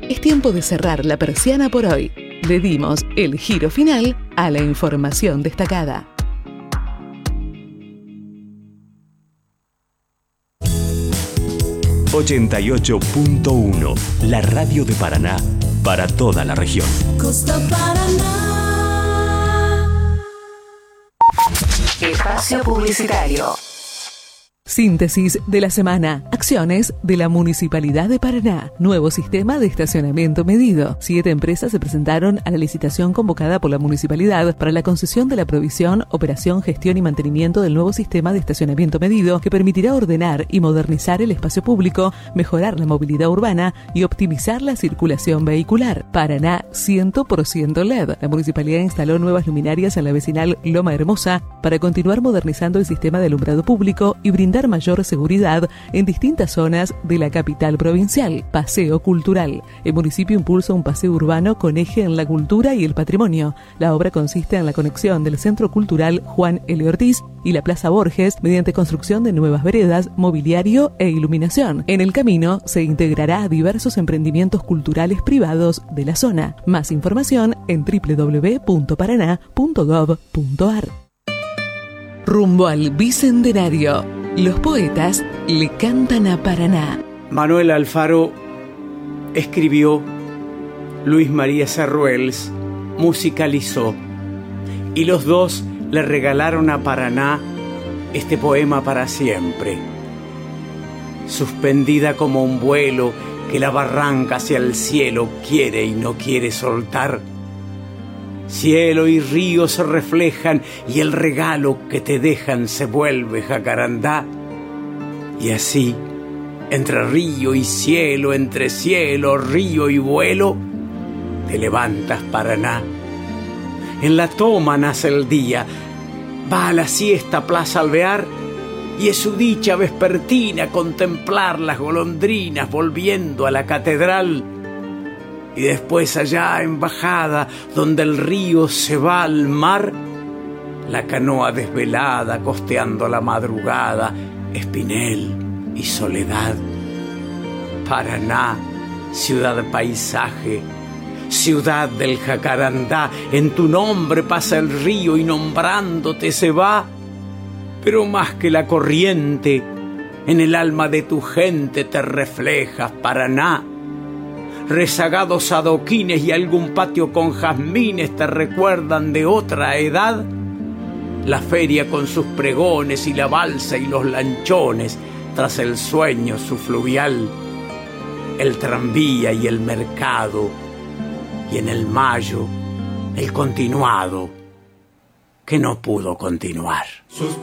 Es tiempo de cerrar la persiana por hoy. Le dimos el giro final a la información destacada. ...88.1... la radio de Paraná para toda la región. Costa Paraná. Espacio publicitario. Síntesis de la semana. Acciones de la Municipalidad de Paraná. Nuevo sistema de estacionamiento medido. 7 empresas se presentaron a la licitación convocada por la Municipalidad para la concesión de la provisión, operación, gestión y mantenimiento del nuevo sistema de estacionamiento medido que permitirá ordenar y modernizar el espacio público, mejorar la movilidad urbana y optimizar la circulación vehicular. Paraná 100% LED. La Municipalidad instaló nuevas luminarias en la vecinal Loma Hermosa para continuar modernizando el sistema de alumbrado público y brindar mayor seguridad en distintas zonas de la capital provincial. Paseo cultural. El municipio impulsa un paseo urbano con eje en la cultura y el patrimonio. La obra consiste en la conexión del Centro Cultural Juan L. Ortiz y la Plaza Borges mediante construcción de nuevas veredas, mobiliario e iluminación. En el camino se integrará a diversos emprendimientos culturales privados de la zona. Más información en www.paraná.gov.ar. Rumbo al Bicentenario. Los poetas le cantan a Paraná. Manuel Alfaro escribió, Luis María Sarruels musicalizó, y los dos le regalaron a Paraná este poema para siempre. Suspendida como un vuelo que la barranca hacia el cielo quiere y no quiere soltar, cielo y río se reflejan y el regalo que te dejan se vuelve jacarandá. Y así, entre río y cielo, entre cielo, río y vuelo, te levantas Paraná. En la toma nace el día, va a la siesta Plaza Alvear y es su dicha vespertina contemplar las golondrinas volviendo a la catedral. Y después allá en bajada, donde el río se va al mar, la canoa desvelada costeando la madrugada, Espinel y Soledad. Paraná, ciudad paisaje, ciudad del jacarandá, en tu nombre pasa el río y nombrándote se va, pero más que la corriente, en el alma de tu gente te reflejas, Paraná. Rezagados adoquines y algún patio con jazmines te recuerdan de otra edad. La feria con sus pregones y la balsa y los lanchones, tras el sueño su fluvial. El tranvía y el mercado, y en el mayo el continuado que no pudo continuar.